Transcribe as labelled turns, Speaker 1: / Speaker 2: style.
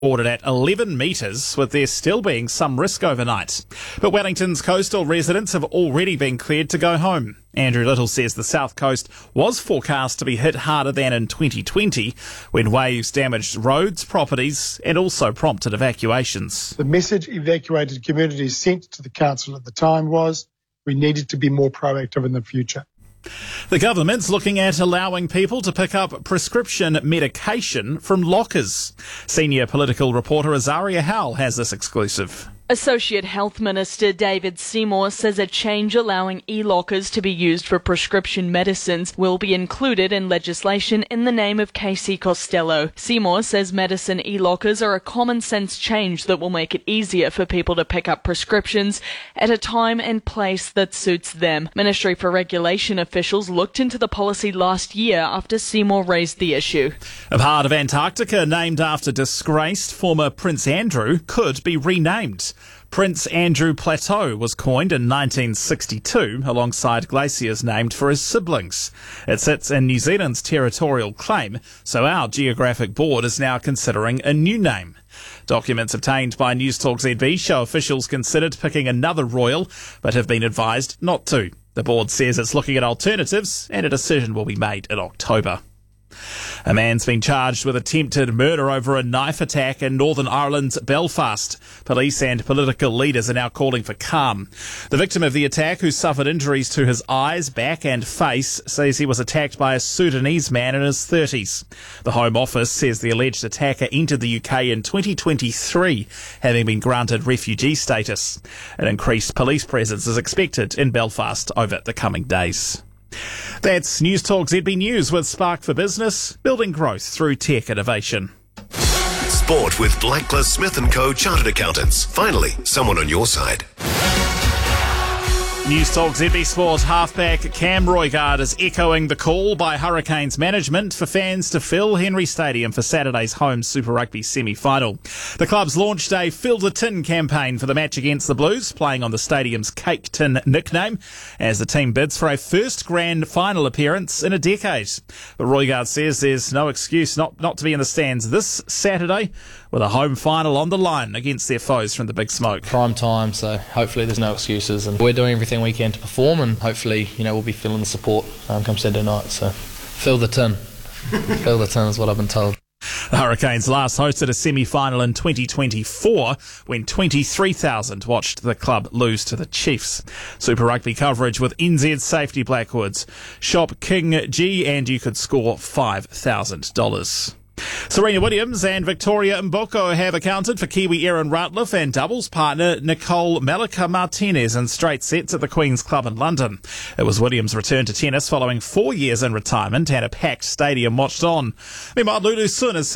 Speaker 1: ordered at 11 metres, with there still being some risk overnight. But Wellington's coastal residents have already been cleared to go home. Andrew Little says the south coast was forecast to be hit harder than in 2020, when waves damaged roads, properties and also prompted evacuations.
Speaker 2: The message evacuated communities sent to the council at the time was we needed to be more proactive in the future.
Speaker 1: The government's looking at allowing people to pick up prescription medication from lockers. Senior political reporter Azaria Howell has this exclusive.
Speaker 3: Associate Health Minister David Seymour says a change allowing e-lockers to be used for prescription medicines will be included in legislation in the name of Casey Costello. Seymour says medicine e-lockers are a common sense change that will make it easier for people to pick up prescriptions at a time and place that suits them. Ministry for Regulation officials looked into the policy last year after Seymour raised the issue.
Speaker 1: A part of Antarctica named after disgraced former Prince Andrew could be renamed. Prince Andrew Plateau was coined in 1962 alongside glaciers named for his siblings. It sits in New Zealand's territorial claim, so our geographic board is now considering a new name. Documents obtained by Newstalk ZB show officials considered picking another royal, but have been advised not to. The board says it's looking at alternatives and a decision will be made in October. A man's been charged with attempted murder over a knife attack in Northern Ireland's Belfast. Police and political leaders are now calling for calm. The victim of the attack, who suffered injuries to his eyes, back and face, says he was attacked by a Sudanese man in his 30s. The Home Office says the alleged attacker entered the UK in 2023, having been granted refugee status. An increased police presence is expected in Belfast over the coming days. That's Newstalk ZB News with Spark for Business, building growth through tech innovation.
Speaker 4: Sport with Blackler Smith & Co. Chartered Accountants. Finally, someone on your side.
Speaker 1: Newstalk ZB Sport halfback Cam Roigard is echoing the call by Hurricanes management for fans to fill Henry Stadium for Saturday's home Super Rugby semi-final. The club's launched a Fill the Tin campaign for the match against the Blues, playing on the stadium's Cake Tin nickname, as the team bids for a first grand final appearance in a decade. But Roigard says there's no excuse not to be in the stands this Saturday, with a home final on the line against their foes from the Big Smoke.
Speaker 5: Prime time, so hopefully there's no excuses, and we're doing everything we can to perform, and hopefully, we'll be feeling the support come Saturday night. So fill the tin. Fill the tin is what I've been told.
Speaker 1: The Hurricanes last hosted a semi-final in 2024 when 23,000 watched the club lose to the Chiefs. Super Rugby coverage with NZ Safety Blackwoods. Shop King G and you could score $5,000. Serena Williams and Victoria Mboko have accounted for Kiwi Erin Ratliff and doubles partner Nicole Malika Martinez in straight sets at the Queen's Club in London. It was Williams' return to tennis following 4 years in retirement and a packed stadium watched on. Meanwhile, Lulu Sun is